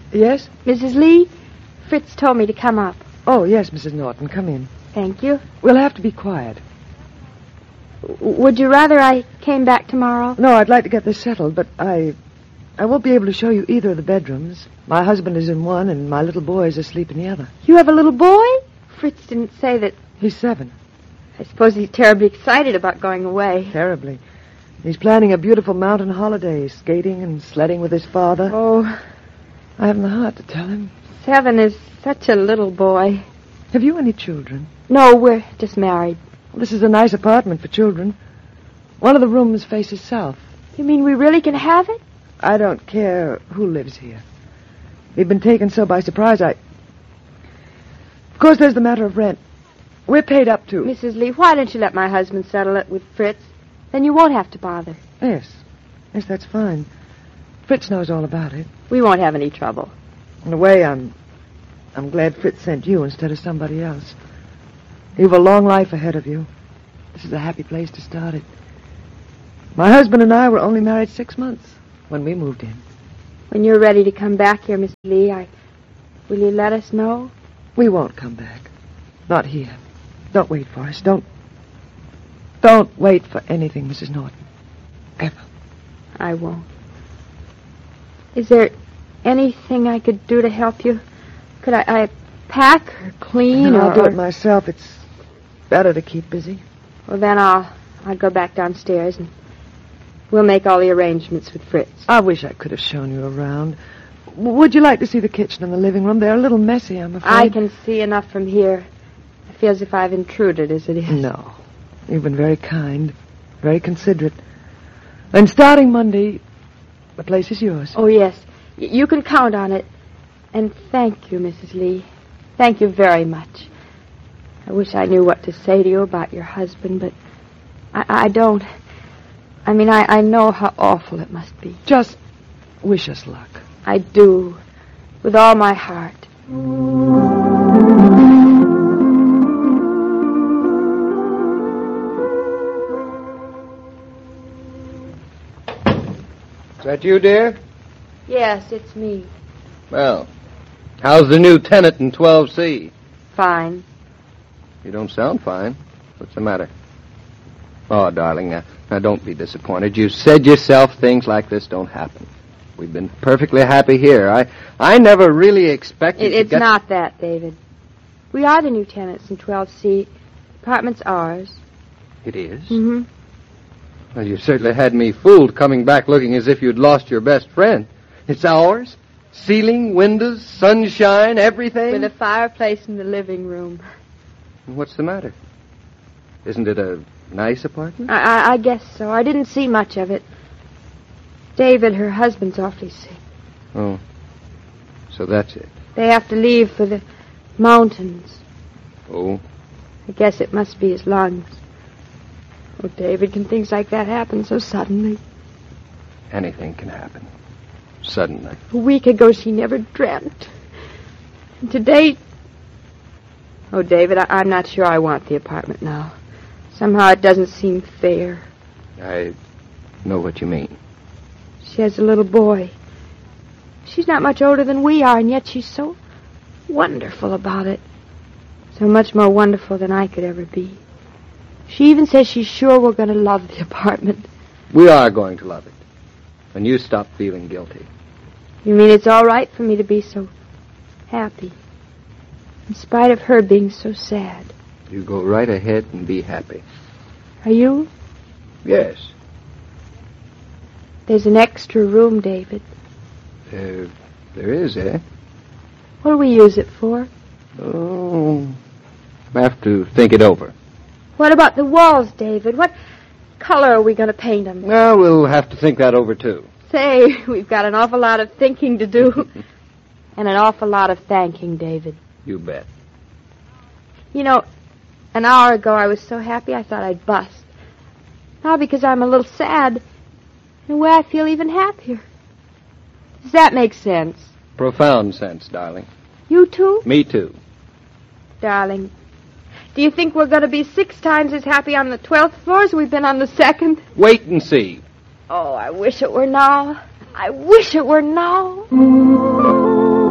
Yes? Mrs. Lee, Fritz told me to come up. Oh, yes, Mrs. Norton. Come in. Thank you. We'll have to be quiet. Would you rather I came back tomorrow? No, I'd like to get this settled, but I won't be able to show you either of the bedrooms. My husband is in one, and my little boy is asleep in the other. You have a little boy? Fritz didn't say that. He's 7. I suppose he's terribly excited about going away. Terribly. He's planning a beautiful mountain holiday, skating and sledding with his father. Oh, I haven't the heart to tell him. 7 is such a little boy. Have you any children? No, we're just married. This is a nice apartment for children. One of the rooms faces south. You mean we really can have it? I don't care who lives here. We've been taken so by surprise, Of course, there's the matter of rent. We're paid up to... Mrs. Lee, why don't you let my husband settle it with Fritz? Then you won't have to bother. Yes. Yes, that's fine. Fritz knows all about it. We won't have any trouble. In a way, I'm glad Fritz sent you instead of somebody else. You've a long life ahead of you. This is a happy place to start it. My husband and I were only married 6 months when we moved in. When you're ready to come back here, Mrs. Lee, will you let us know? We won't come back. Not here. Don't wait for us. Don't wait for anything, Mrs. Norton. Ever. I won't. Is there anything I could do to help you? Could I pack or clean? No, I'll do it myself. It's better to keep busy. Well, then I'll go back downstairs and we'll make all the arrangements with Fritz. I wish I could have shown you around. Would you like to see the kitchen and the living room? They're a little messy, I'm afraid. I can see enough from here. I feel as if I've intruded as it is. No. You've been very kind, very considerate. And starting Monday, the place is yours. Oh, yes. You can count on it. And thank you, Mrs. Lee. Thank you very much. I wish I knew what to say to you about your husband, but I don't. I mean, I know how awful it must be. Just wish us luck. I do, with all my heart. Is that you, dear? Yes, it's me. Well, how's the new tenant in 12C? Fine. You don't sound fine. What's the matter? Oh, darling, now don't be disappointed. You said yourself things like this don't happen. We've been perfectly happy here. I never really expected It's not that, David. We are the new tenants in 12C. The apartment's ours. It is? Mm-hmm. Well, you certainly had me fooled coming back looking as if you'd lost your best friend. It's ours? Ceiling, windows, sunshine, everything? With a fireplace in the living room. What's the matter? Isn't it a nice apartment? I guess so. I didn't see much of it. David, her husband's awfully sick. Oh. So that's it. They have to leave for the mountains. Oh? I guess it must be his lungs. Oh, David, can things like that happen so suddenly? Anything can happen. Suddenly. A week ago, she never dreamt. And today... Oh, David, I'm not sure I want the apartment now. Somehow it doesn't seem fair. I know what you mean. She has a little boy. She's not much older than we are, and yet she's so wonderful about it. So much more wonderful than I could ever be. She even says she's sure we're going to love the apartment. We are going to love it. When you stop feeling guilty. You mean it's all right for me to be so happy, in spite of her being so sad? You go right ahead and be happy. Are you? Yes. There's an extra room, David. There is, eh? What do we use it for? Oh, I have to think it over. What about the walls, David? What color are we going to paint them? Well, we'll have to think that over, too. Say, we've got an awful lot of thinking to do. And an awful lot of thanking, David. You bet. You know, an hour ago I was so happy I thought I'd bust. Now because I'm a little sad, in a way I feel even happier. Does that make sense? Profound sense, darling. You too? Me too. Darling, do you think we're going to be 6 times as happy on the 12th floor as we've been on the 2nd? Wait and see. Oh, I wish it were now. I wish it were now.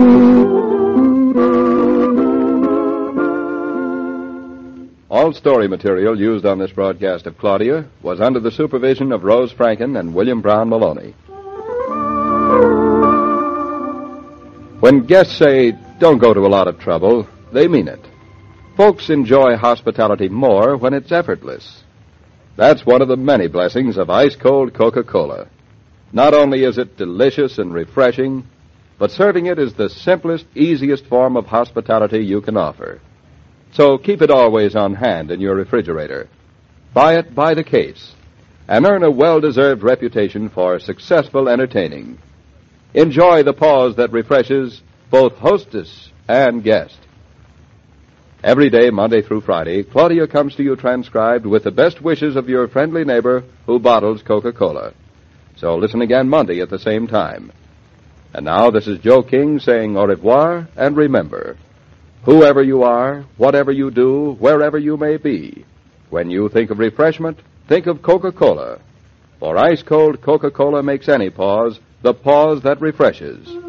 All story material used on this broadcast of Claudia was under the supervision of Rose Franken and William Brown Maloney. When guests say, don't go to a lot of trouble, they mean it. Folks enjoy hospitality more when it's effortless. That's one of the many blessings of ice-cold Coca-Cola. Not only is it delicious and refreshing, but serving it is the simplest, easiest form of hospitality you can offer. So keep it always on hand in your refrigerator. Buy it by the case, and earn a well-deserved reputation for successful entertaining. Enjoy the pause that refreshes both hostess and guest. Every day, Monday through Friday, Claudia comes to you transcribed with the best wishes of your friendly neighbor who bottles Coca-Cola. So listen again Monday at the same time. And now, this is Joe King saying au revoir, and remember, whoever you are, whatever you do, wherever you may be, when you think of refreshment, think of Coca-Cola. For ice-cold Coca-Cola makes any pause the pause that refreshes.